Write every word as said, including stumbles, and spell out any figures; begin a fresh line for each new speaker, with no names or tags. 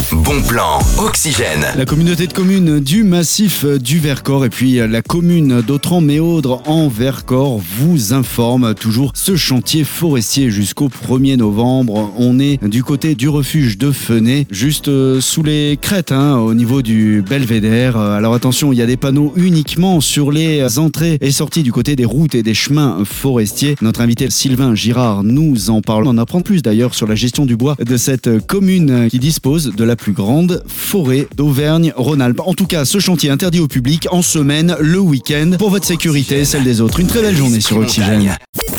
Bon plan, Oxygène.
La communauté de communes du massif du Vercors et puis la commune d'Autran-Méaudre en Vercors vous informe toujours ce chantier forestier jusqu'au premier novembre. On est du côté du refuge de Fenay, juste euh, sous les crêtes, hein, au niveau du belvédère. Alors attention, il y a des panneaux uniquement sur les entrées et sorties du côté des routes et des chemins forestiers. Notre invité Sylvain Girard nous en parle. On apprend plus d'ailleurs sur la gestion du bois de cette commune qui dispose de la plus grande forêt d'Auvergne-Rhône-Alpes. En tout cas, ce chantier interdit au public en semaine, le week-end, pour votre sécurité et celle des autres. Une très belle journée sur Oxygène.